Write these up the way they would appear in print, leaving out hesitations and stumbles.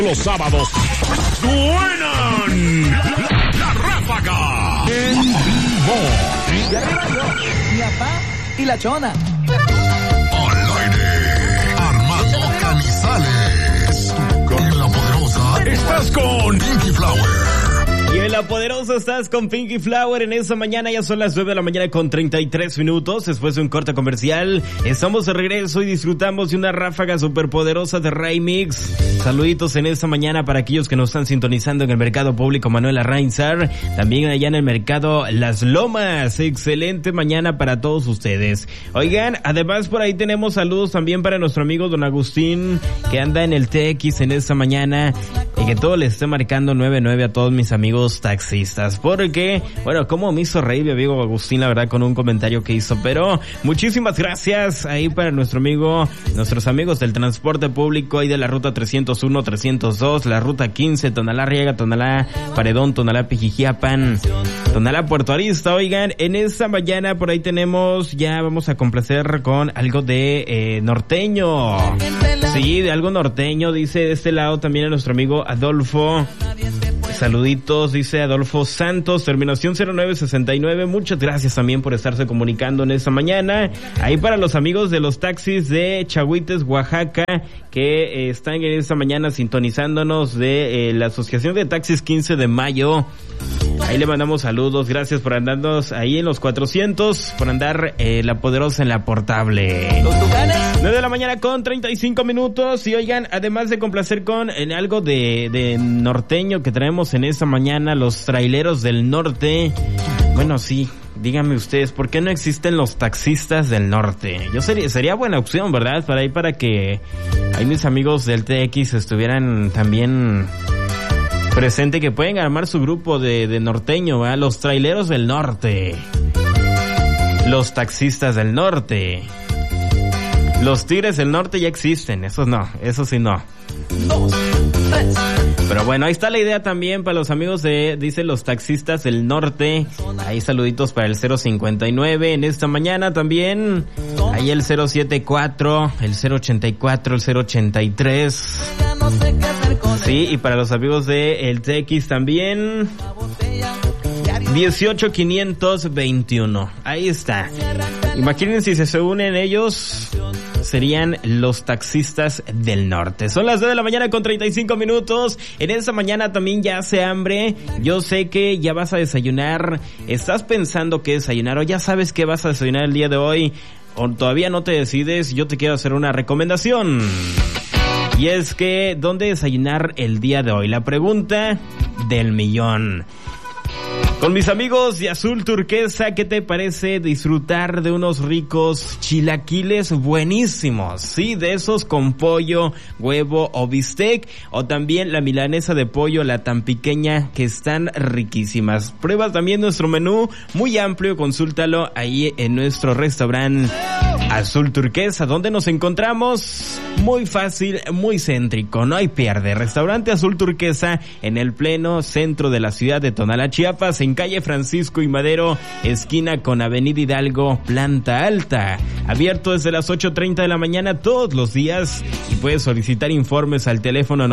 Los sábados suenan la ráfaga en vivo. Y arriba yo, mi papá y la chona. Al aire, Armando Canizales. Con la poderosa estás con Pinky Flower. Y en La Poderosa estás con Pinky Flower en esta mañana. Ya son las 9 de la mañana con 33 minutos. Después de un corte comercial, estamos de regreso y disfrutamos de una ráfaga superpoderosa de Remix. Saluditos en esta mañana para aquellos que nos están sintonizando en el Mercado Público Manuel Arrainzar. También allá en el Mercado Las Lomas. Excelente mañana para todos ustedes. Oigan, además por ahí tenemos saludos también para nuestro amigo Don Agustín, que anda en el TX en esta mañana. Y que todo le esté marcando 99 a todos mis amigos taxistas, porque, bueno, como me hizo reír mi amigo Agustín, la verdad, con un comentario que hizo, pero muchísimas gracias ahí para nuestros amigos del transporte público ahí de la ruta 301, 302, la ruta 15, Tonalá Riega, Tonalá Paredón, Tonalá Pijijiapan, Tonalá Puerto Arista. Oigan, en esta mañana por ahí tenemos, ya vamos a complacer con algo de norteño. Sí, de algo norteño, dice de este lado también a nuestro amigo Adolfo. Saluditos, dice Adolfo Santos, terminación 0969. Muchas gracias también por estarse comunicando en esta mañana. Ahí para los amigos de los taxis de Chahuites, Oaxaca, que están en esta mañana sintonizándonos de la Asociación de Taxis 15 de Mayo. Ahí le mandamos saludos, gracias por andarnos ahí en los 400, por andar La Poderosa en la portable. 9 de la mañana con 35 minutos. Y oigan, además de complacer con algo de norteño que traemos en esta mañana, los traileros del norte. Bueno, sí, díganme ustedes, ¿por qué no existen los taxistas del norte? Sería buena opción, ¿verdad? Para que ahí mis amigos del TX estuvieran también presente, que pueden armar su grupo de norteño, ¿verdad? Los traileros del norte, los taxistas del norte. Los tigres del norte ya existen, esos no, eso sí no. 2, 3. Pero bueno, ahí está la idea también para los amigos dice los taxistas del norte. Ahí saluditos para el 059 en esta mañana también. Ahí el 074, el 084, el 083. Sí, y para los amigos de el TX también. 18521. Ahí está. Imagínense si se unen ellos, serían los taxistas del norte. Son las 9 de la mañana con 35 minutos. En esta mañana también ya hace hambre. Yo sé que ya vas a desayunar. ¿Estás pensando qué desayunar o ya sabes qué vas a desayunar el día de hoy? ¿O todavía no te decides? Yo te quiero hacer una recomendación. Y es que, ¿dónde desayunar el día de hoy? La pregunta del millón. Con mis amigos de Azul Turquesa, ¿qué te parece disfrutar de unos ricos chilaquiles buenísimos? Sí, de esos con pollo, huevo o bistec, o también la milanesa de pollo, la tan pequeña, que están riquísimas. Pruebas también nuestro menú muy amplio, consúltalo ahí en nuestro restaurante Azul Turquesa. ¿Dónde nos encontramos? Muy fácil, muy céntrico, no hay pierde. Restaurante Azul Turquesa en el pleno centro de la ciudad de Tonalá, Chiapas, en calle Francisco y Madero, esquina con Avenida Hidalgo, planta alta. Abierto desde las 8:30 de la mañana todos los días y puedes solicitar informes al teléfono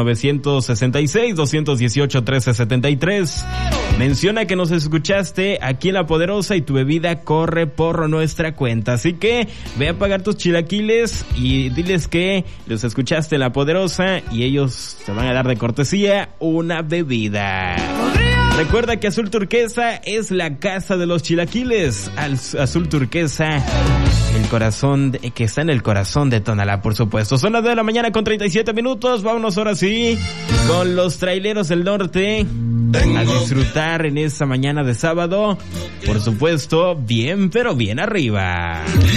966-218-1373. Menciona que nos escuchaste aquí en La Poderosa y tu bebida corre por nuestra cuenta. Así que ve a pagar tus chilaquiles y diles que los escuchaste en La Poderosa y ellos te van a dar de cortesía una bebida. Recuerda que Azul Turquesa es la casa de los chilaquiles. Azul Turquesa, el corazón que está en el corazón de Tonalá, por supuesto. Son las 9 de la mañana con 37 minutos. Vámonos ahora sí con los traileros del norte a disfrutar en esta mañana de sábado. Por supuesto, bien, pero bien arriba.